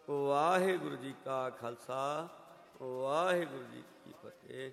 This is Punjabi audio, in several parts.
ਵਾਹਿਗੁਰੂ ਜੀ ਕਾ ਖਾਲਸਾ ਵਾਹਿਗੁਰੂ ਜੀ ਕੀ ਫਤਿਹ।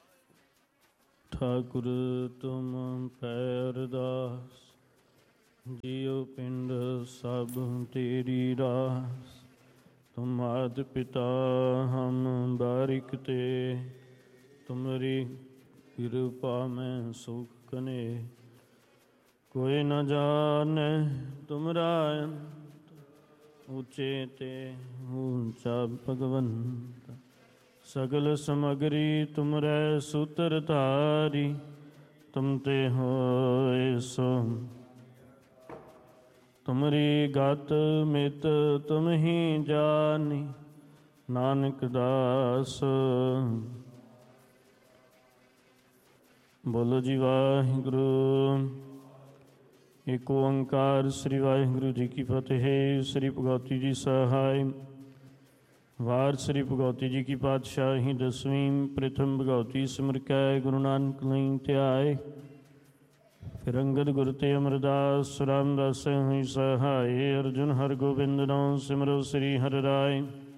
ਠਾਕੁਰ ਤੁਮ ਪੈ ਅਰਦਾਸ, ਜੀਉ ਪਿੰਡ ਸਭ ਤੇਰੀ ਰਾਸ। ਤੁਮ ਆਦਿ ਪਿਤਾ ਹਮ ਬਾਰਿਕ ਤੇ, ਤੁਮਰੀ ਕਿਰਪਾ ਮੈਂ ਸੁਖ ਕਨੇ। ਕੋਈ ਨ ਜਾਣੈ ਤੁਮਰਾ ਅੰਤ, ਉੱਚੇ ਤੇ ਊਚਾ ਭਗਵੰਤ। ਸਗਲ ਸਮਗਰੀ ਤੁਮਰੈ ਸੂਤਰ ਧਾਰੀ, ਤੁਮ ਤੇ ਹੋਏ ਸੋ ਤੁਮਰੀ ਗਤ ਮਿਤ ਤੁਮ ਹੀ ਜਾਨੀ। ਨਾਨਕ ਦਾਸ ਬੋਲੋ ਜੀ ਵਾਹਿਗੁਰੂ। ਏਕ ਓੰਕਾਰ ਸ੍ਰੀ ਵਾਹਿਗੁਰੂ ਜੀ ਕੀ ਫਤਿਹ। ਸ੍ਰੀ ਭਗਵਤੀ ਜੀ ਸਹਾਇ। ਵਾਰ ਸ੍ਰੀ ਭਗਵਤੀ ਜੀ ਕੀ ਪਾਤਸ਼ਾਹੀ ਦਸਵੀਂ। ਪ੍ਰਥਮ ਭਗਵਤੀ ਸਿਮਰ ਕੈ ਗੁਰੂ ਨਾਨਕ ਲਈ ਧਿਆਏ। ਫਿਰ ਅੰਗਦ ਗੁਰ ਤੇ ਅਮਰਦਾਸ ਰਾਮਦਾਸ ਹੋਈ ਸਹਾਏ। ਅਰਜੁਨ ਹਰਿ ਗੋਬਿੰਦ ਨਾਮ ਸਿਮਰੋ ਸ੍ਰੀ ਹਰਿ ਰਾਏ।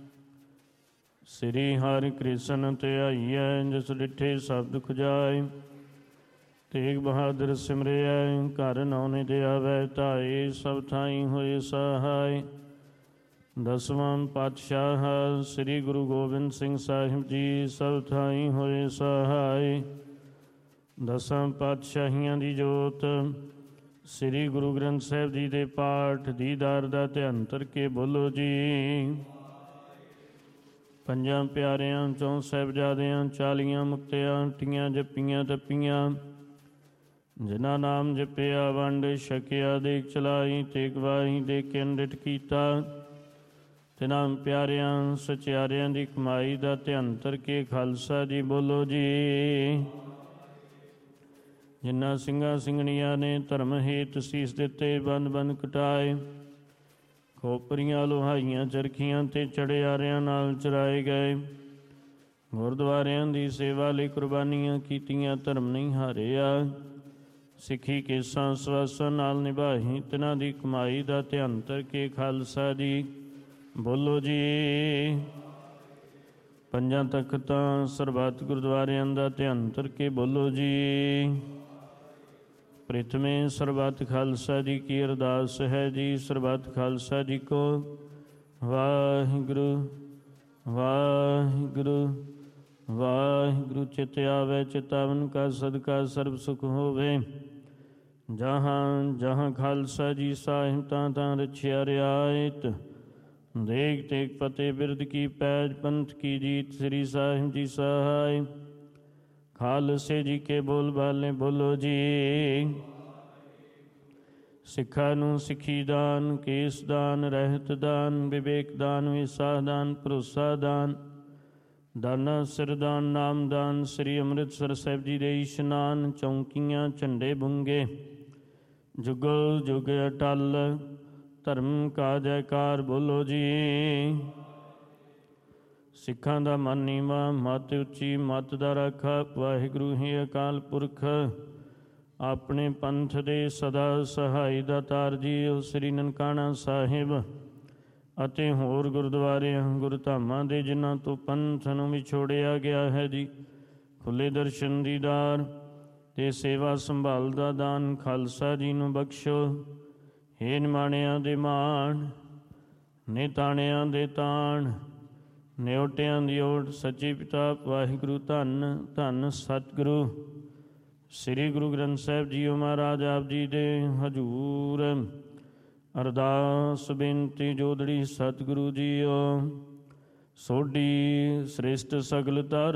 ਸ੍ਰੀ ਹਰਿ ਕ੍ਰਿਸ਼ਨ ਧਿਆਈਐ, ਜਿਸ ਡਿਠੇ ਸਭ ਦੁਖ ਜਾਏ। ਤੇਗ ਬਹਾਦਰ ਸਿਮਰਿਐ, ਘਰ ਨਾਉ ਨਿਧ ਆਵੈ ਧਾਏ। ਸਭ ਥਾਈ ਹੋਏ ਸਹਾਏ। ਦਸਵਾਂ ਪਾਤਸ਼ਾਹ ਸ੍ਰੀ ਗੁਰੂ ਗੋਬਿੰਦ ਸਿੰਘ ਸਾਹਿਬ ਜੀ, ਸਭ ਥਾਈ ਹੋਏ ਸਹਾਏ। ਦਸਾਂ ਪਾਤਸ਼ਾਹੀਆਂ ਦੀ ਜੋਤ ਸ੍ਰੀ ਗੁਰੂ ਗ੍ਰੰਥ ਸਾਹਿਬ ਜੀ ਦੇ ਪਾਠ ਦੀਦਾਰ ਦਾ ਧਿਆਨ ਧਰ ਕੇ ਬੋਲੋ ਜੀ। ਪੰਜਾਂ ਪਿਆਰਿਆਂ, ਚੌਂ ਸਾਹਿਬਜ਼ਾਦਿਆਂ, 40 ਮੁਕਤਿਆਂ, ਟੀਆਂ ਜੱਪੀਆਂ ਤੱਪੀਆਂ, ਜਿਨ੍ਹਾਂ ਨਾਮ ਜਪਿਆ ਵੰਡ ਛਕਿਆ ਦੇਖ ਚਲਾਈ। ਤੇ ਗਵਾਹੀ ਦੇ ਕੇ ਅੰਡਿਠ ਕੀਤਾ, ਤਿਨਾਂ ਪਿਆਰਿਆਂ ਸਚਿਆਰਿਆਂ ਦੀ ਕਮਾਈ ਦਾ ਧਿਆਨ ਧਰ ਕੇ ਖਾਲਸਾ ਜੀ ਬੋਲੋ ਜੀ। ਜਿਨ੍ਹਾਂ ਸਿੰਘਾਂ ਸਿੰਘਣੀਆਂ ਨੇ ਧਰਮ ਹੇਤ ਸੀਸ ਦਿੱਤੇ, ਬੰਦ ਬੰਦ ਕਟਾਏ। ਖੋਪਰੀਆਂ ਲੋਹਾਈਆਂ ਚਰਖੀਆਂ ਤੇ ਚੜਿਆਰਿਆਂ ਨਾਲ ਚਰਾਏ ਗਏ। ਗੁਰਦੁਆਰਿਆਂ ਦੀ ਸੇਵਾ ਲਈ ਕੁਰਬਾਨੀਆਂ ਕੀਤੀਆਂ, ਧਰਮ ਨਹੀਂ ਹਾਰਿਆ। ਸਿੱਖੀ ਕੇਸਾਂ ਸਵਾਸਾਂ ਨਾਲ ਨਿਭਾਈ, ਤਿਨਾਂ ਦੀ ਕਮਾਈ ਦਾ ਧਿਆਨ ਧਰ ਕੇ ਖਾਲਸਾ ਜੀ ਬੋਲੋ ਜੀ। ਪੰਜਾਂ ਤਖਤਾਂ ਸਰਬੱਤ ਗੁਰਦੁਆਰਿਆਂ ਦਾ ਧਿਆਨ ਧਰ ਕੇ ਬੋਲੋ ਜੀ। ਪ੍ਰਥਮੇ ਸਰਬੱਤ ਖਾਲਸਾ ਜੀ ਕੀ ਅਰਦਾਸ ਹੈ ਜੀ। ਸਰਬੱਤ ਖਾਲਸਾ ਜੀ ਕੋ ਵਾਹਿਗੁਰੂ ਵਾਹਿਗੁਰੂ ਵਾਹਿਗੁਰੂ। ਚਿਤ ਆਵੈ ਚਿਤਾਵਨ ਕਾ ਸਦਕਾ ਸਰਬ ਸੁਖ ਹੋਵੇ। ਜਹਾਂ ਜਹਾਂ ਖਾਲਸਾ ਜੀ ਸਾਹਿਬ, ਤਾਂ ਤਾਂ ਰਛਿਆ ਰਿਆਇਤ। ਦੇਖ ਤੇਗ ਫਤਿਹ ਬਿਰਦ ਕੀ ਪੈਜ, ਪੰਥ ਕੀ ਜੀਤ ਸ੍ਰੀ ਸਾਹਿਬ ਜੀ ਸਹਾਇ। ਖਾਲਸੇ ਜੀ ਕੇ ਬੋਲ ਬਾਲੇ ਬੋਲੋ ਜੀ। ਸਿੱਖਾਂ ਨੂੰ ਸਿੱਖੀ ਦਾਨ, ਕੇਸ ਦਾਨ, ਰਹਿਤ ਦਾਨ, ਵਿਵੇਕ ਦਾਨ, ਵਿਸਾਹ ਦਾਨ, ਭਰੋਸਾ ਦਾਨ, ਦਾਨਾ ਸਿਰਦਾਨ, ਨਾਮਦਾਨ। ਸ੍ਰੀ ਅੰਮ੍ਰਿਤਸਰ ਸਾਹਿਬ ਜੀ ਦੇ ਇਸ਼ਨਾਨ, ਚੌਂਕੀਆਂ, ਝੰਡੇ ਬੁੰਗੇ, ਜੁਗਲ ਜੁਗ ਅਟਲ। ਧਰਮ ਕਾ ਜੈਕਾਰ ਬੋਲੋ ਜੀ। ਸਿੱਖਾਂ ਦਾ ਮਨ ਨੀਵਾਂ, ਮੱਤ ਉੱਚੀ, ਮੱਤ ਦਾ ਰਾਖਾ ਵਾਹਿਗੁਰੂ ਹੀ ਅਕਾਲ ਪੁਰਖ। ਆਪਣੇ ਪੰਥ ਦੇ ਸਦਾ ਸਹਾਈ ਦਾਤਾਰ ਜੀ ਸ੍ਰੀ ਨਨਕਾਣਾ ਸਾਹਿਬ ਅਤੇ ਹੋਰ ਗੁਰਦੁਆਰਿਆਂ ਗੁਰਧਾਮਾਂ ਦੇ, ਜਿਨ੍ਹਾਂ ਤੋਂ ਪੰਥ ਨੂੰ ਵਿਛੋੜਿਆ ਗਿਆ ਹੈ ਜੀ, ਖੁੱਲ੍ਹੇ ਦਰਸ਼ਨ ਦੀਦਾਰ ਤੇ ਸੇਵਾ ਸੰਭਾਲ ਦਾ ਦਾਨ ਖਾਲਸਾ ਜੀ ਨੂੰ ਬਖਸ਼ੋ। ਹੇ ਨਿਮਾਣਿਆਂ ਦੇ ਮਾਣ, ਨਿਤਾਣਿਆਂ ਦੇ ਤਾਣ, ਨਿਓਟਿਆਂ ਦੀ ਓਟ ਸੱਚੇ ਪਿਤਾ ਵਾਹਿਗੁਰੂ। ਧੰਨ ਧੰਨ ਸਤਿਗੁਰੂ ਸ੍ਰੀ ਗੁਰੂ ਗ੍ਰੰਥ ਸਾਹਿਬ ਜੀਓ ਮਹਾਰਾਜ ਆਪ ਜੀ ਦੇ ਹਜ਼ੂਰ ਅਰਦਾਸ ਬੇਨਤੀ ਜੋਦੜੀ। ਸਤਿਗੁਰੂ ਜੀਓ ਸੋਢੀ ਸ੍ਰੇਸ਼ਟ ਸਗਲ ਧਰ